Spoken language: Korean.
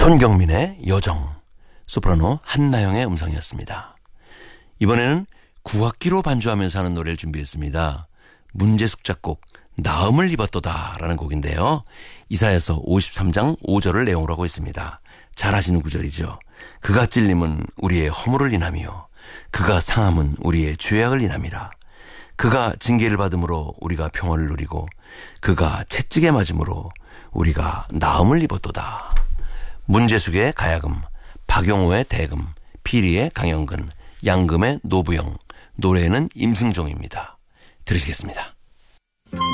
손경민의 여정, 소프라노 한나영의 음성이었습니다. 이번에는 구악기로 반주하면서 하는 노래를 준비했습니다. 문제숙 작곡 나음을 입었도다 라는 곡인데요. 이사야서 53장 5절을 내용으로 하고 있습니다. 잘 아시는 구절이죠. 그가 찔림은 우리의 허물을 인하며 그가 상함은 우리의 죄악을 인함이라. 그가 징계를 받음으로 우리가 평화를 누리고 그가 채찍에 맞음으로 우리가 나음을 입었도다. 문제숙의 가야금, 박용호의 대금, 피리의 강영근, 양금의 노부영, 노래는 임승종입니다. 들으시겠습니다.